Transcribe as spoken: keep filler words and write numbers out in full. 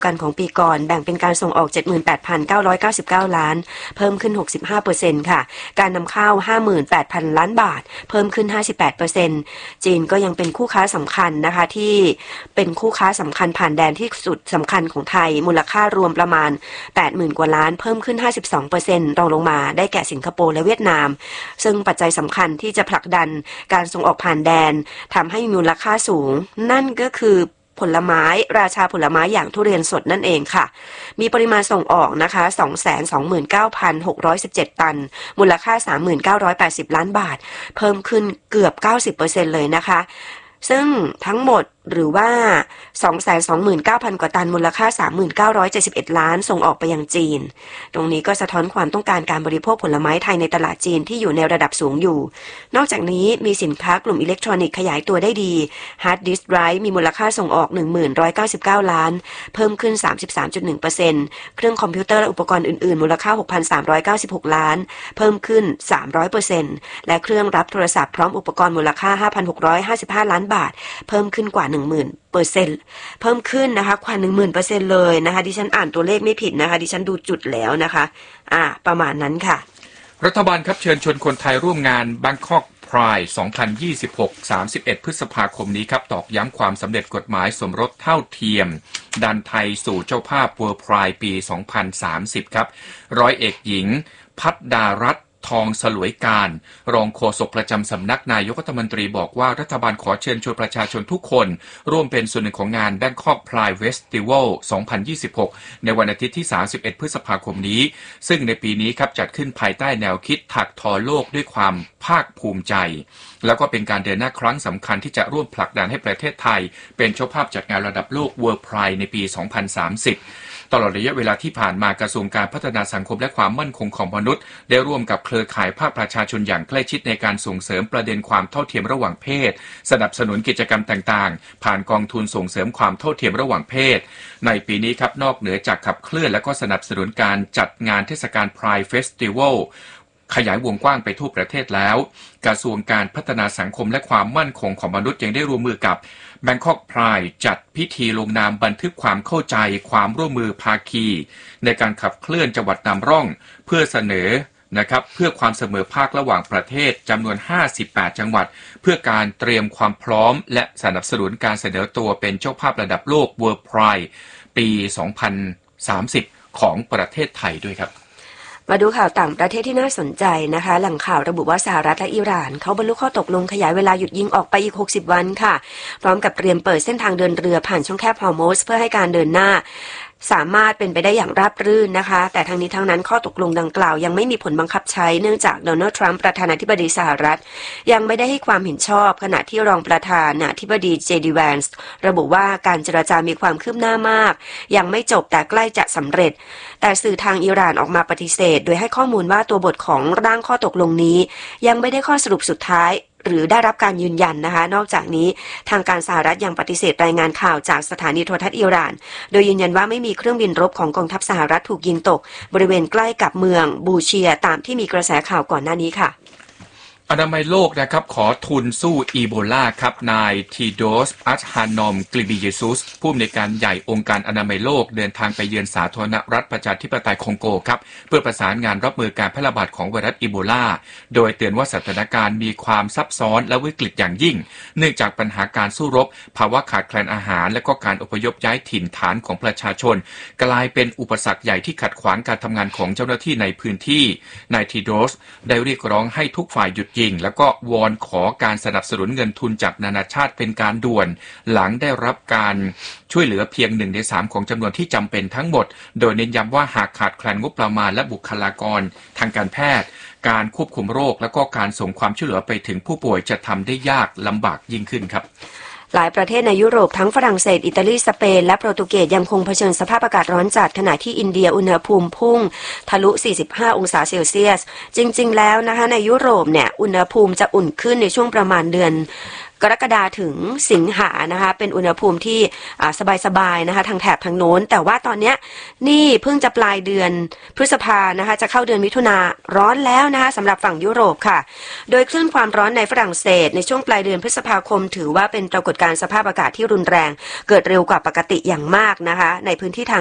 กันของปีก่อนแบ่งเป็นการส่งออก เจ็ดหมื่นแปดพันเก้าร้อยเก้าสิบเก้า ล้านเพิ่มขึ้น หกสิบห้าเปอร์เซ็นต์ ค่ะการนำเข้า ห้าหมื่นแปดพัน ล้านบาทเพิ่มขึ้น ห้าสิบแปดเปอร์เซ็นต์ จีนก็ยังเป็นคู่ค้าสำคัญนะคะที่เป็นคู่ค้าสำคัญผ่านแดนที่สุดสำคัญของไทยมูลค่ารวมประมาณ แปดหมื่น กว่าล้านเพิ่มขึ้น ห้าสิบสองเปอร์เซ็นต์ รองลงมาได้แก่สิงคโปร์และเวียดนามซึ่งปัจจัยสำคัญที่จะผลักดันการส่งออกผ่านแดนทำให้มีมูลค่าสูงนั่นก็คือผลไม้ราชาผลไม้อย่างทุเรียนสดนั่นเองค่ะมีปริมาณส่งออกนะคะ สองแสนสองหมื่นเก้าพันหกร้อยสิบเจ็ด ตันมูลค่า สามหมื่นเก้าร้อยแปดสิบ ล้านบาทเพิ่มขึ้นเกือบ เก้าสิบเปอร์เซ็นต์ เลยนะคะซึ่งทั้งหมดหรือว่า สองแสนสองหมื่นเก้าพัน กว่าตันมูลค่า สามหมื่นเก้าร้อยเจ็ดสิบเอ็ด ล้านส่งออกไปยังจีนตรงนี้ก็สะท้อนความต้องการการบริโภคผลไม้ไทยในตลาดจีนที่อยู่ในระดับสูงอยู่นอกจากนี้มีสินค้ากลุ่มอิเล็กทรอนิกส์ขยายตัวได้ดีฮาร์ดดิสก์ไดรฟ์มีมูลค่าส่งออก หนึ่งพันหนึ่งร้อยเก้าสิบเก้า ล้านเพิ่มขึ้น สามสิบสามจุดหนึ่งเปอร์เซ็นต์ เครื่องคอมพิวเตอร์และอุปกรณ์อื่นๆมูลค่า หกพันสามร้อยเก้าสิบหก ล้านเพิ่มขึ้น สามร้อยเปอร์เซ็นต์ และเครื่องรับโทรศัพท์พร้อมอุปกรณ์มูลค่า ห้าพันหกร้อยห้าสิบห้า ล้านบาทเพิ่มขึ้นกว่า หนึ่งหมื่นเปอร์เซ็นต์ เพิ่มขึ้นนะคะกว่า หนึ่งหมื่นเปอร์เซ็นต์ เลยนะคะดิฉันอ่านตัวเลขไม่ผิดนะคะดิฉันดูจุดแล้วนะคะอ่าประมาณนั้นค่ะรัฐบาลครับเชิญชวนคนไทยร่วมงาน Bangkok Pride สองพันยี่สิบหก สามสิบเอ็ด พฤษภาคมนี้ครับตอกย้ำความสำเร็จกฎหมายสมรสเท่าเทียมดันไทยสู่เจ้าภาพ World Pride ปี สองพันสามสิบ ครับร้อยเอกหญิงภัทดารัตน์ทองสลวยการรองโฆษกประจำสำนักนายกรัฐมนตรีบอกว่ารัฐบาลขอเชิญชวนประชาชนทุกคนร่วมเป็นส่วนหนึ่งของงาน Bangkok Pride Festival สองพันยี่สิบหกในวันอาทิตย์ที่สามสิบเอ็ดพฤษภาคมนี้ซึ่งในปีนี้ครับจัดขึ้นภายใต้แนวคิดถักทอโลกด้วยความภาคภูมิใจแล้วก็เป็นการเดินหน้าครั้งสำคัญที่จะร่วมผลักดันให้ประเทศไทยเป็นเจ้าภาพจัดงานระดับโลก World Pride ในปี สองพันสามสิบตลอดระยะเวลาที่ผ่านมากระทรวงการพัฒนาสังคมและความมั่นคงของมนุษย์ได้ร่วมกับเครือข่ายภาคประชาชนอย่างใกล้ชิดในการส่งเสริมประเด็นความเท่าเทียมระหว่างเพศสนับสนุนกิจกรรมต่างๆผ่านกองทุนส่งเสริมความเท่าเทียมระหว่างเพศในปีนี้ครับนอกเหนือจากขับเคลื่อนและก็สนับสนุนการจัดงานเทศกาล Pride Festivalขยายวงกว้างไปทั่วประเทศแล้วกระทรวงการพัฒนาสังคมและความมั่นคงของมนุษย์ยังได้ร่วมมือกับ Bangkok Pride จัดพิธีลงนามบันทึกความเข้าใจความร่วมมือภาคีในการขับเคลื่อนจังหวัดนำร่องเพื่อเสนอนะครับเพื่อความเสมอภาคระหว่างประเทศจำนวนห้าสิบแปดจังหวัดเพื่อการเตรียมความพร้อมและสนับสนุนการเสนอตัวเป็นเจ้าภาพระดับโลก World Pride ปี สองพันสามสิบ ของประเทศไทยด้วยครับมาดูข่าวต่างประเทศที่น่าสนใจนะคะแหล่งข่าวระบุว่าสหรัฐและอิหร่านเขาบรรลุข้อตกลงขยายเวลาหยุดยิงออกไปอีกหกสิบวันค่ะพร้อมกับเตรียมเปิดเส้นทางเดินเรือผ่านช่องแคบฮอร์มุซเพื่อให้การเดินหน้าสามารถเป็นไปได้อย่างราบรื่นนะคะแต่ทั้งนี้ทั้งนั้นข้อตกลงดังกล่าวยังไม่มีผลบังคับใช้เนื่องจากโดนัลด์ทรัมป์ประธานาธิบดีสหรัฐยังไม่ได้ให้ความเห็นชอบขณะที่รองประธานาธิบดีเจดีแวนส์ระบุว่าการเจรจามีความคืบหน้ามากยังไม่จบแต่ใกล้จะสำเร็จแต่สื่อทางอิหร่านออกมาปฏิเสธโดยให้ข้อมูลว่าตัวบทของร่างข้อตกลงนี้ยังไม่ได้ข้อสรุปสุดท้ายหรือได้รับการยืนยันนะคะนอกจากนี้ทางการสหรัฐยังปฏิเสธรายงานข่าวจากสถานีโทรทัศน์อิหร่านโดยยืนยันว่าไม่มีเครื่องบินรบของกองทัพสหรัฐถูกยิงตกบริเวณใกล้กับเมืองบูเชียตามที่มีกระแสข่าวก่อนหน้านี้ค่ะอนามัยโลกนะครับขอทุนสู้อีโบลาครับนายทีโดสอัชฮานอมกลิบิเยซุสผู้อำนวยการใหญ่องค์การอนามัยโลกเดินทางไปเยือนสาธารณรัฐประชาธิปไตยคองโกครับเพื่อประสานงานรับมือการแพร่ระบาดของไวรัสอีโบลาโดยเตือนว่าสถานการณ์มีความซับซ้อนและวิกฤตอย่างยิ่งเนื่องจากปัญหาการสู้รบภาวะขาดแคลนอาหารและก็การอพยพย้ายถิ่นฐานของประชาชนกลายเป็นอุปสรรคใหญ่ที่ขัดขวางการทำงานของเจ้าหน้าที่ในพื้นที่นายทีโดสได้เรียกร้องให้ทุกฝ่ายหยุดยิงแล้วก็วอนขอการสนับสนุนเงินทุนจากนานาชาติเป็นการด่วนหลังได้รับการช่วยเหลือเพียงหนึ่งในสามของจำนวนที่จำเป็นทั้งหมดโดยเน้นย้ำว่าหากขาดแคลนงบประมาณและบุคลากรทางการแพทย์การควบคุมโรคและก็การส่งความช่วยเหลือไปถึงผู้ป่วยจะทำได้ยากลำบากยิ่งขึ้นครับหลายประเทศในยุโรปทั้งฝรั่งเศสอิตาลีสเปนและโปรตุเกสยังคงเผชิญสภาพอากาศร้อนจัดขณะที่อินเดียอุณหภูมิพุ่งทะลุสี่สิบห้าองศาเซลเซียสจริงๆแล้วนะคะในยุโรปเนี่ยอุณหภูมิจะอุ่นขึ้นในช่วงประมาณเดือนกรกฎาถึงสิงหานะคะเป็นอุณหภูมิที่สบายๆนะคะทางแถบทางโน้นแต่ว่าตอนนี้นี่เพิ่งจะปลายเดือนพฤษภานะคะจะเข้าเดือนมิถุนาร้อนแล้วนะคะสำหรับฝั่งยุโรปค่ะโดยคลื่นความร้อนในฝรั่งเศสในช่วงปลายเดือนพฤษภาคมถือว่าเป็นปรากฏการณ์สภาพอากาศที่รุนแรงเกิดเร็วกว่าปกติอย่างมากนะคะในพื้นที่ทาง